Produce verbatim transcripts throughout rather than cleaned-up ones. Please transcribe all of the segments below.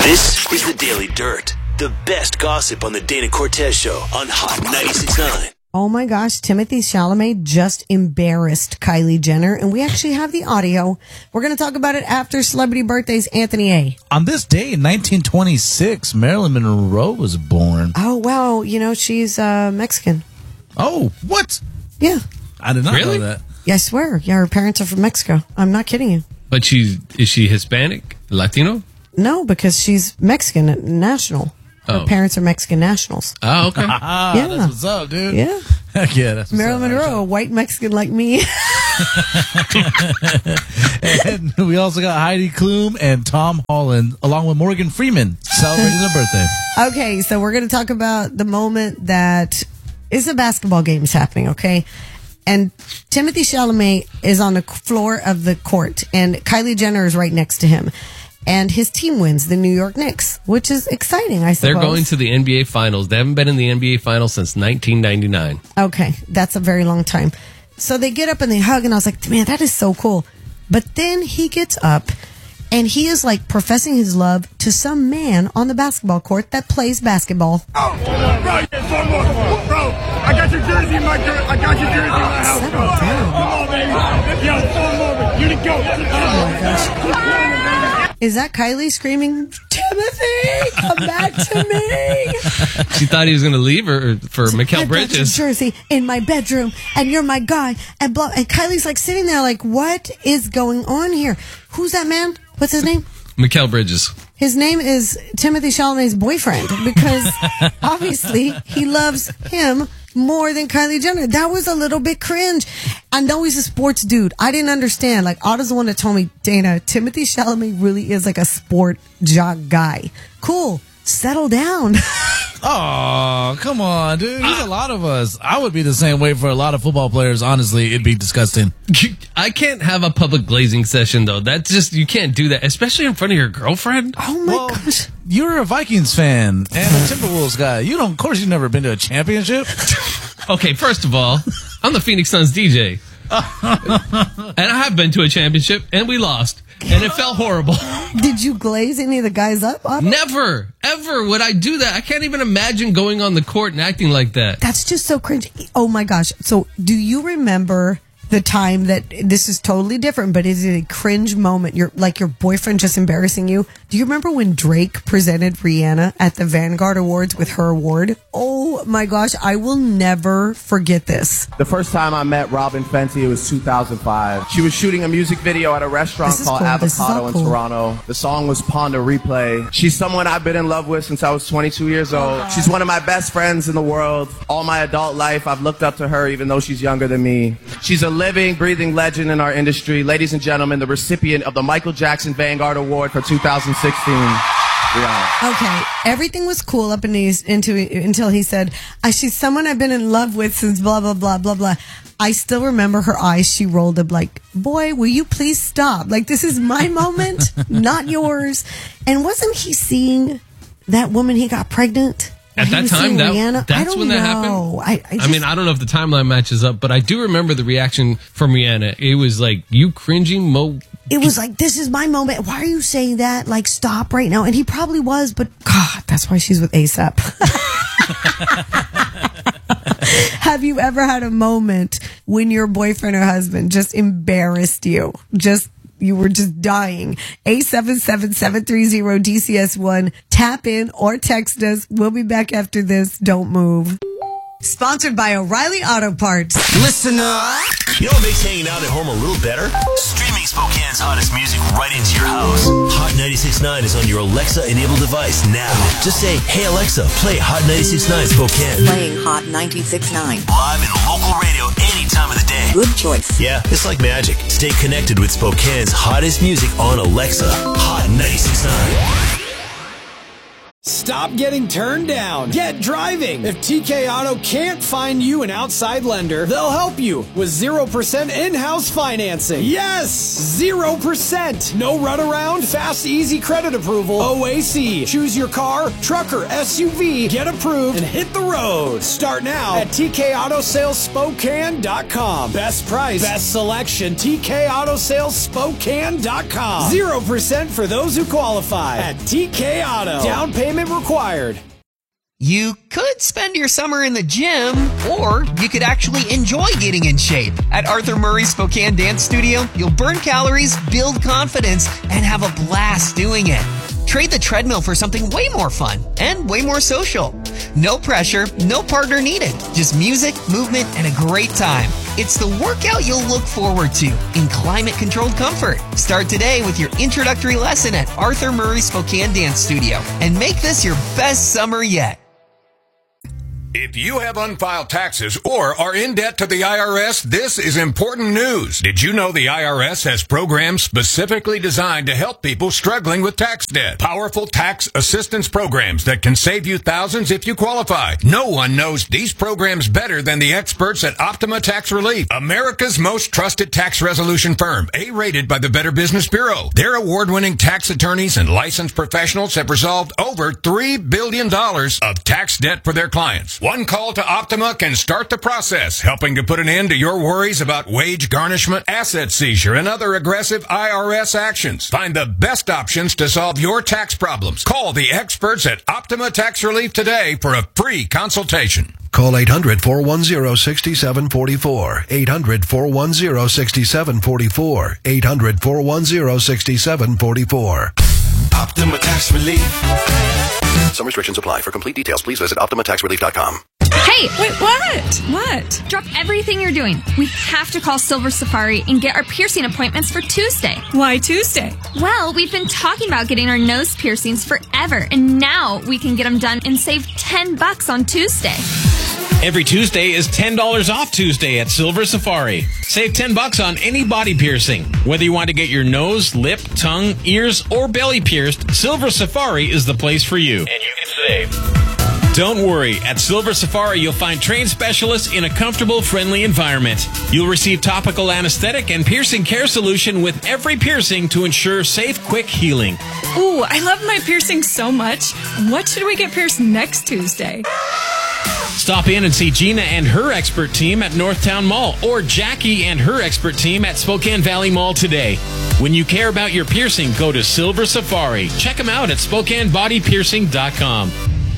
This is the Daily Dirt, the best gossip on the Dana Cortez Show on Hot ninety-six point nine. Oh my gosh, Timothée Chalamet just embarrassed Kylie Jenner, and we actually have the audio. We're going to talk about it after Celebrity Birthdays, Anthony A. On this day in nineteen twenty-six, Marilyn Monroe was born. Oh, wow. You know, she's uh, Mexican. Oh, what? Yeah. I did not Really? know that. Yeah, I swear. Yeah, her parents are from Mexico. I'm not kidding you. But she's is she Hispanic, Latino? No, because she's Mexican national. Her Oh. parents are Mexican nationals. Oh, okay. Ah, Yeah. that's what's up, dude. Yeah. Heck yeah, that's what's Marilyn up. Monroe, a white Mexican like me. And we also got Heidi Klum and Tom Holland, along with Morgan Freeman, celebrating their birthday. Okay, so we're going to talk about the moment that is a basketball game is happening, okay? And Timothée Chalamet is on the floor of the court, and Kylie Jenner is right next to him. And his team wins, the New York Knicks, which is exciting, I suppose. They're going to the N B A Finals. They haven't been in the N B A Finals since nineteen ninety-nine. Okay, that's a very long time. So they get up and they hug, and I was like, man, that is so cool. But then he gets up, and he is like professing his love to some man on the basketball court that plays basketball. Oh, bro, yeah, one more. Bro, I got your jersey in my jer- I got your jersey in my house. Settle down. Come on, baby. Yo, one more. You the goat. Oh my gosh. Is that Kylie screaming, Timothy, come back to me? She thought he was going to leave her for Mikal I got your Bridges. jersey in my bedroom, and you're my guy. And blah. And Kylie's like sitting there, like, what is going on here? Who's that man? What's his name? Mikal Bridges. His name is Timothée Chalamet's boyfriend because obviously he loves him more than Kylie Jenner. That was a little bit cringe. I know he's a sports dude. I didn't understand. Like, Otto's the one that told me, Dana, Timothée Chalamet really is like a sport jock guy. Cool. Settle down. Oh, come on, dude. There's a lot of us. I would be the same way for a lot of football players. Honestly, it'd be disgusting. I can't have a public glazing session, though. That's just, you can't do that, especially in front of your girlfriend. Oh my Well, gosh. You're a Vikings fan and a Timberwolves guy. You don't, of course, you've never been to a championship. Okay, first of all, I'm the Phoenix Suns D J. And I have been to a championship, and we lost. And it felt horrible. Did you glaze any of the guys up, Otto? Never, ever would I do that. I can't even imagine going on the court and acting like that. That's just so cringe. Oh my gosh. So do you remember the time that this is totally different, but is it a cringe moment? You're like your boyfriend just embarrassing you. Do you remember when Drake presented Rihanna at the Vanguard Awards with her award? Oh my gosh. I will never forget this. The first time I met Robin Fenty, it was two thousand five. She was shooting a music video at a restaurant This is called cool. This is all Avocado in cool. Toronto. The song was Ponder Replay. She's someone I've been in love with since I was twenty-two years old. She's one of my best friends in the world. All my adult life, I've looked up to her even though she's younger than me. She's a living, breathing legend in our industry. Ladies and gentlemen, the recipient of the Michael Jackson Vanguard Award for two thousand sixteen. Rihanna. Okay, everything was cool up in these, into, until he said, "I she's someone I've been in love with since blah, blah, blah, blah, blah." I still remember her eyes. She rolled up like, boy, will you please stop? Like, this is my moment, not yours. And wasn't he seeing that woman he got pregnant? At He that was time, seeing that, Rihanna? I that's don't when that know. happened. I, I, I just- mean, I don't know if the timeline matches up, but I do remember the reaction from Rihanna. It was like, you cringing, Mo. It was like, this is my moment. Why are you saying that? Like, stop right now. And he probably was, but God, that's why she's with ASAP. Have you ever had a moment when your boyfriend or husband just embarrassed you? Just, you were just dying. eight seven seven, seven three zero, D C S one. Tap in or text us. We'll be back after this. Don't move. Sponsored by O'Reilly Auto Parts. Listen up. You know what makes hanging out at home a little better? Streaming Spokane's hottest music right into your house. Hot ninety-six point nine is on your Alexa-enabled device now. Just say, hey Alexa, play Hot ninety-six point nine Spokane. Playing Hot ninety-six point nine. Live and local radio any time of the day. Good choice. Yeah, it's like magic. Stay connected with Spokane's hottest music on Alexa. Hot ninety-six point nine. Stop getting turned down. Get driving. If T K Auto can't find you an outside lender, they'll help you with zero percent in-house financing. Yes! zero percent. No runaround, fast, easy credit approval. O A C. Choose your car, truck, or S U V. Get approved and hit the road. Start now at T K Auto Sales Spokane dot com. Best price, best selection, T K Auto Sales Spokane dot com. zero percent for those who qualify at T K Auto. Down payment required. You could spend your summer in the gym, or you could actually enjoy getting in shape. At Arthur Murray's Spokane Dance Studio, you'll burn calories, build confidence, and have a blast doing it. Trade the treadmill for something way more fun and way more social. No pressure, no partner needed. Just music, movement, and a great time. It's the workout you'll look forward to in climate-controlled comfort. Start today with your introductory lesson at Arthur Murray Spokane Dance Studio and make this your best summer yet. If you have unfiled taxes or are in debt to the I R S, this is important news. Did you know the I R S has programs specifically designed to help people struggling with tax debt? Powerful tax assistance programs that can save you thousands if you qualify. No one knows these programs better than the experts at Optima Tax Relief, America's most trusted tax resolution firm, A-rated by the Better Business Bureau. Their award-winning tax attorneys and licensed professionals have resolved over three billion dollars of tax debt for their clients. One call to Optima can start the process, helping to put an end to your worries about wage garnishment, asset seizure, and other aggressive I R S actions. Find the best options to solve your tax problems. Call the experts at Optima Tax Relief today for a free consultation. Call eight hundred, four one zero, six seven four four. eight hundred, four one zero, six seven four four. eight hundred, four one zero, six seven four four. Optima Tax Relief. Some restrictions apply. For complete details, please visit Optima Tax Relief dot com. Hey! Wait, what? What? Drop everything you're doing. We have to call Silver Safari and get our piercing appointments for Tuesday. Why Tuesday? Well, we've been talking about getting our nose piercings forever, and now we can get them done and save ten bucks on Tuesday. Every Tuesday is ten dollars off Tuesday at Silver Safari. Save ten bucks on any body piercing. Whether you want to get your nose, lip, tongue, ears, or belly pierced, Silver Safari is the place for you. And you can save. Don't worry. At Silver Safari, you'll find trained specialists in a comfortable, friendly environment. You'll receive topical anesthetic and piercing care solution with every piercing to ensure safe, quick healing. Ooh, I love my piercing so much. What should we get pierced next Tuesday? Stop in and see Gina and her expert team at Northtown Mall or Jackie and her expert team at Spokane Valley Mall today. When you care about your piercing, go to Silver Safari. Check them out at Spokane Body Piercing dot com.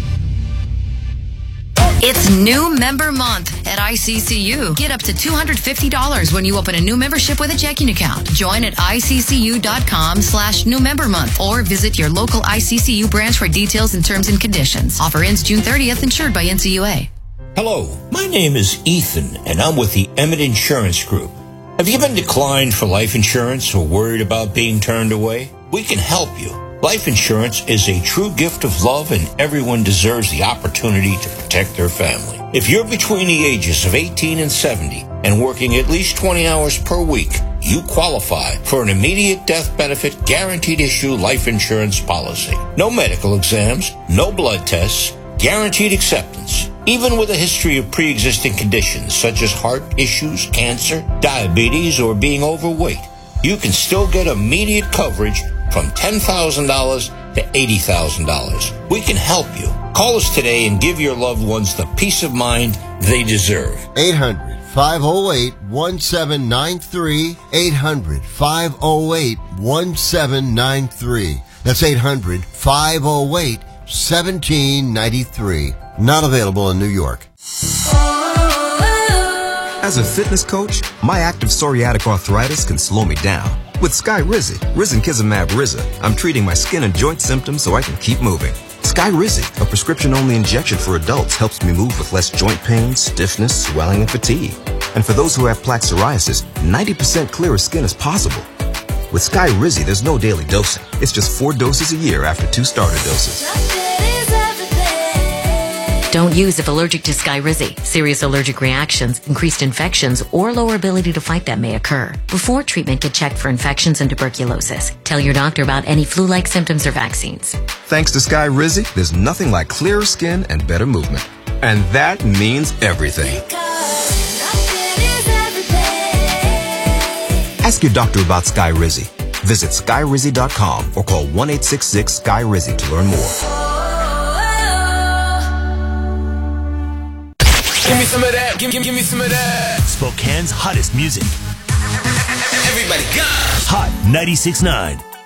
It's new member month at I C C U. Get up to two hundred fifty dollars when you open a new membership with a checking account. Join at I C C U dot com slash new member month or visit your local I C C U branch for details and terms and conditions. Offer ends June thirtieth, insured by N C U A. Hello, my name is Ethan, and I'm with the Emmett Insurance Group. Have you been declined for life insurance or worried about being turned away? We can help you. Life insurance is a true gift of love, and everyone deserves the opportunity to protect their family. If you're between the ages of eighteen and seventy and working at least twenty hours per week, you qualify for an immediate death benefit guaranteed issue life insurance policy. No medical exams, no blood tests, guaranteed acceptance. Even with a history of pre-existing conditions such as heart issues, cancer, diabetes, or being overweight, you can still get immediate coverage from ten thousand dollars to eighty thousand dollars. We can help you. Call us today and give your loved ones the peace of mind they deserve. eight hundred, five oh eight, one seven nine three. eight hundred, five oh eight, one seven nine three. That's eight hundred, five oh eight, one seven nine three. Not available in New York. As a fitness coach, my active psoriatic arthritis can slow me down. With Skyrizi, Risankizumab Riza, I'm treating my skin and joint symptoms so I can keep moving. Skyrizi, a prescription-only injection for adults, helps me move with less joint pain, stiffness, swelling, and fatigue. And for those who have plaque psoriasis, ninety percent clearer skin is possible. With Skyrizi, there's no daily dosing. It's just four doses a year after two starter doses. Don't use if allergic to Skyrizi. Serious allergic reactions, increased infections, or lower ability to fight them may occur. Before treatment, get checked for infections and tuberculosis. Tell your doctor about any flu-like symptoms or vaccines. Thanks to Skyrizi, there's nothing like clearer skin and better movement. And that means everything. Ask your doctor about Skyrizi. Visit skyrizi dot com or call one eight six six Sky Rizzy to learn more. Give me some of that. Give, give, give me some of that. Spokane's hottest music. Everybody go. Hot ninety-six point nine.